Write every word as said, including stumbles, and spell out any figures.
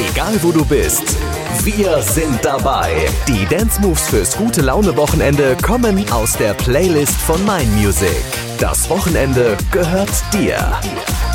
Egal wo du bist, wir sind dabei. Die Dance Moves fürs gute Laune Wochenende kommen aus der Playlist von Mein Music. Das Wochenende gehört dir.